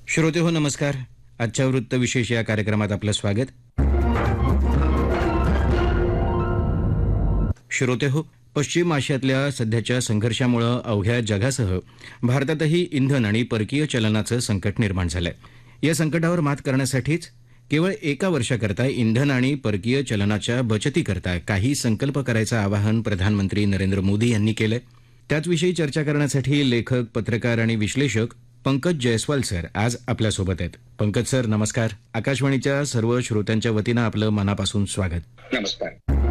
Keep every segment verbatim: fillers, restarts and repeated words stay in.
श्रोते हो नमस्कार. आजच्या वृत्तविशेष या कार्यक्रमात आपलं स्वागत. श्रोते हो, पश्चिम आशियातल्या सध्याच्या संघर्षामुळे अवघ्या जगासह भारतातही इंधन आणि परकीय चलनाचं संकट निर्माण झालंय. या संकटावर मात करण्यासाठीच केवळ एका वर्षाकरता इंधन आणि परकीय चलनाच्या बचतीकरता काही संकल्प करायचं आवाहन प्रधानमंत्री नरेंद्र मोदी यांनी केलंय. त्याचविषयी चर्चा करण्यासाठी लेखक, पत्रकार आणि विश्लेषक पंकज जयस्वाल सर आज आपल्यासोबत आहेत. पंकज सर नमस्कार. आकाशवाणीच्या सर्व श्रोत्यांच्या वतीनं आपलं मनापासून स्वागत. नमस्कार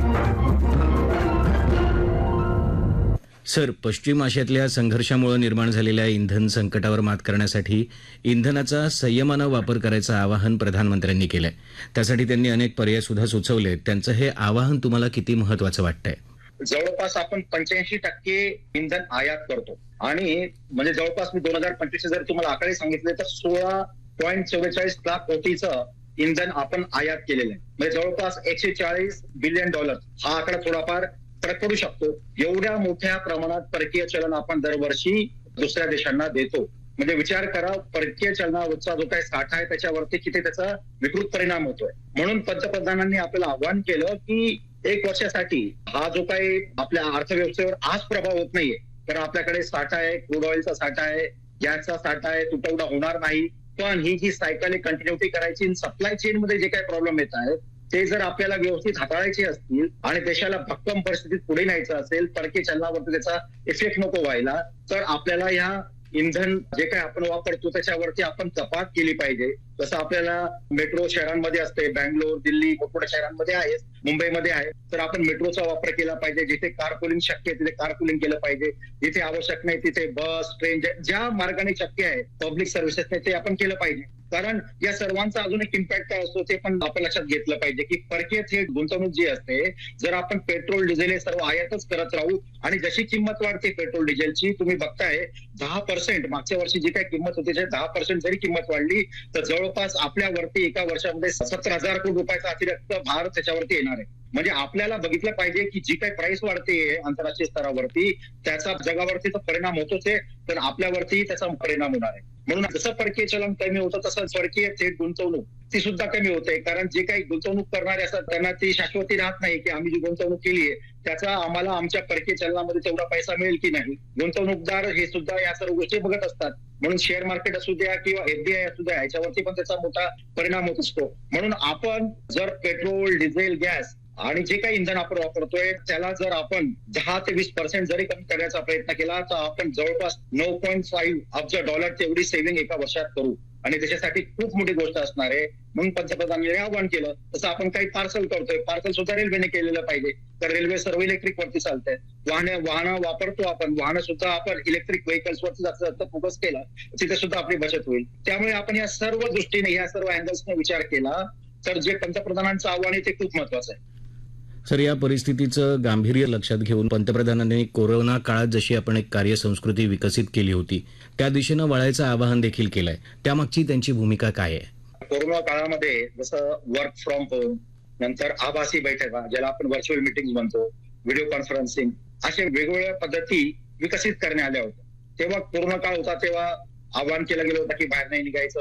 सर, पश्चिम आशियातल्या संघर्षामुळे निर्माण झालेल्या इंधन संकटावर मात करण्यासाठी इंधनाचा संयमानं वापर करायचं आवाहन प्रधानमंत्र्यांनी केलंय. त्यासाठी त्यांनी अनेक पर्याय सुद्धा सुचवले. त्यांचं हे आवाहन तुम्हाला किती महत्वाचं वाटतंय? जवळपास आपण पंच्याऐंशी टक्के इंधन आयात करतो आणि म्हणजे जवळपास मी दोन हजार पंचवीस जर तुम्हाला आकडे सांगितले तर सोळा पॉईंट चव्वेचाळीस लाख कोटीचं इंधन आपण आयात केलेलं आहे. म्हणजे जवळपास एकशे चाळीस बिलियन डॉलर हा आकडा थोडाफार फरक पडू शकतो. एवढ्या मोठ्या प्रमाणात परकीय चलन आपण दरवर्षी दुसऱ्या देशांना देतो. म्हणजे विचार करा, परकीय चलनावरचा जो काही साठा आहे त्याच्यावरती किती त्याचा विकृत परिणाम होतोय. म्हणून पंतप्रधानांनी आपल्याला आव्हान केलं की एक वर्षासाठी हा जो काही आपल्या अर्थव्यवस्थेवर आज प्रभाव होत नाहीये, तर आपल्याकडे साठा आहे, क्रूड ऑइलचा साठा आहे, गॅसचा साठा आहे, तुटवडा होणार नाही. पण ही जी सायकल कंटिन्युटी करायची, सप्लाय चेन मध्ये जे काही प्रॉब्लेम येत आहेत ते जर आपल्याला व्यवस्थित हाताळायचे असतील आणि देशाला भक्कम परिस्थितीत पुढे न्यायचं असेल, परकीय चलनावरती त्याचा इफेक्ट नको व्हायला, तर आपल्याला या इंधन जे काही आपण वापरतो त्याच्यावरती आपण कपात केली पाहिजे. जसं आपल्याला मेट्रो शहरांमध्ये असते, बँगलोर, दिल्ली मोठमोठ्या शहरांमध्ये आहे, मुंबईमध्ये आहे, तर आपण मेट्रोचा वापर केला पाहिजे. जिथे कारपुलिंग शक्य आहे तिथे कारपुलिंग केलं पाहिजे. जिथे आवश्यक नाही तिथे बस, ट्रेन, ज्या मार्गाने शक्य आहे पब्लिक सर्व्हिसेस ते आपण केलं पाहिजे. कारण या सर्वांचा अजून एक इम्पॅक्ट काय असतो ते पण आपण लक्षात घेतलं पाहिजे की परकीय थेट गुंतवणूक जी असते, जर आपण पेट्रोल डिझेल हे सर्व आयातच करत राहू आणि जशी किंमत वाढते पेट्रोल डिझेलची, तुम्ही बघताय दहा पर्सेंट मागच्या वर्षी जी काही किंमत होती त्या दहा पर्सेंट जरी किंमत वाढली तर जवळपास आपल्यावरती एका वर्षामध्ये सत्तर हजार कोटी रुपयाचा अतिरिक्त भार त्याच्यावरती येणार आहे. म्हणजे आपल्याला बघितलं पाहिजे की जी काही प्राइस वाढते आंतरराष्ट्रीय स्तरावरती त्याचा जगावरती तर परिणाम होतोच आहे, पण आपल्यावरती त्याचा परिणाम होणार आहे. म्हणून जसं परकीय चलन कमी होतं तसं परकीय थेट गुंतवणूक ती सुद्धा कमी होते. कारण जे काही गुंतवणूक करणारे असतात त्यांना ती शाश्वती राहत नाही की आम्ही जी गुंतवणूक केली आहे त्याचा आम्हाला आमच्या परकीय चलनामध्ये तेवढा पैसा मिळेल की नाही. गुंतवणूकदार हे सुद्धा या सर्व गोष्टी बघत असतात. म्हणून शेअर मार्केट असू द्या किंवा एफडीआय असू द्या याच्यावरती पण त्याचा मोठा परिणाम होत असतो. म्हणून आपण जर पेट्रोल, डिझेल, गॅस आणि जे काही इंधन आपण वापरतोय त्याला जर आपण दहा ते वीस पर्सेंट जरी कमी करण्याचा प्रयत्न केला तर आपण जवळपास नऊ पॉईंट फाईव्ह अब्ज डॉलर तेवढी सेव्हिंग एका वर्षात करू आणि त्याच्यासाठी खूप मोठी गोष्ट असणार आहे. म्हणून पंतप्रधानांनी आवाहन केलं. तसं आपण काही पार्सल करतोय, पार्सल सुद्धा रेल्वेने केलेलं पाहिजे. तर रेल्वे सर्व इलेक्ट्रिक वरती चालतंय. वाहने वाहनं वापरतो आपण, वाहनं सुद्धा आपण इलेक्ट्रिक व्हेकल्स वरती जास्त जास्त फोकस केला तिथे सुद्धा आपली बचत होईल. त्यामुळे आपण या सर्व दृष्टीने या सर्व अँगल्सने विचार केला तर जे पंतप्रधानांचं आव्हान आहे ते खूप महत्वाचं आहे. सर, या परिस्थितीचं गांभीर्य लक्षात घेऊन पंतप्रधानांनी कोरोना काळात जशी आपण एक कार्यसंस्कृती विकसित केली होती त्या दिशेनं वळायचं आवाहन देखील केलंय. त्यामागची त्यांची भूमिका काय आहे? कोरोना काळामध्ये जसं वर्क फ्रॉम होम, नंतर आभासी बैठका ज्याला आपण व्हर्च्युअल मीटिंग म्हणतो, व्हिडिओ कॉन्फरन्सिंग, अशा वेगवेगळ्या पद्धती विकसित करण्यात आल्या होत्या. तेव्हा कोरोना काळ होता तेव्हा आवाहन केलं गेलं होतं की बाहेर नाही निघायचं,